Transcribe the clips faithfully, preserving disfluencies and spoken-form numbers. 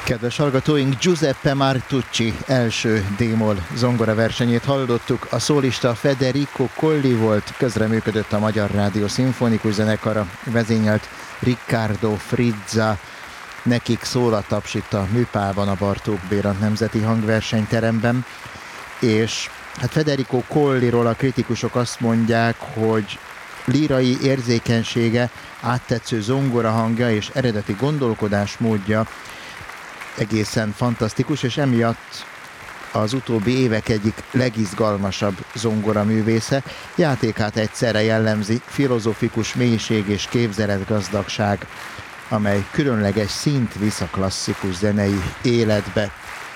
Kedves hallgatóink, Giuseppe Martucci első D-moll zongora versenyét hallottuk. A szólista Federico Colli volt, közreműködött a Magyar Rádió Szimfonikus Zenekara, vezényelt Riccardo Frizza. Nekik szól a taps itt a Műpában, a Bartók Béra Nemzeti Hangversenyteremben. És hát Federico Colliról a kritikusok azt mondják, hogy lírai érzékenysége, áttetsző zongorahangja és eredeti gondolkodásmódja egészen fantasztikus, és emiatt az utóbbi évek egyik legizgalmasabb zongoraművésze. Játékát egyszerre jellemzi filozófikus mélység és képzeletgazdagság, amely különleges szint visz a klasszikus zenei életbe.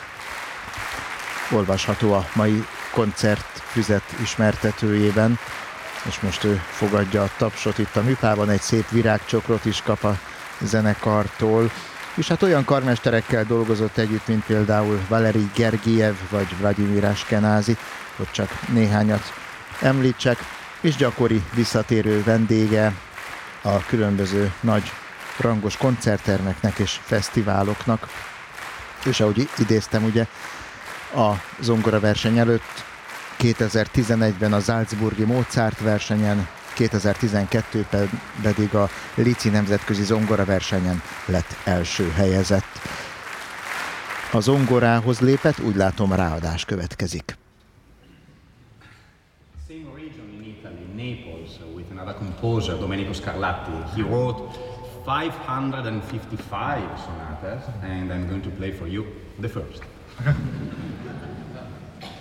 Olvasható a mai koncertfüzet ismertetőjében, és most ő fogadja a tapsot itt a Műpában, egy szép virágcsokrot is kap a zenekartól. És hát olyan karmesterekkel dolgozott együtt, mint például Valeri Gergiev vagy Vladimir Ashkenazi, hogy csak néhányat említsek, és gyakori visszatérő vendége a különböző nagy rangos koncerttermeknek és fesztiváloknak. És ahogy idéztem, ugye a zongoraverseny előtt kétezer-tizenegyben a Salzburgi Mozart versenyen, kétezer-tizenkettőben pedig a Lici nemzetközi zongoraversenyen lett első helyezett. A zongorához lépett, úgy látom, ráadás következik. Same region in Italy, Naples, with another composer, Domenico Scarlatti. He wrote five hundred fifty-five sonatas, and I'm going to play for you the first.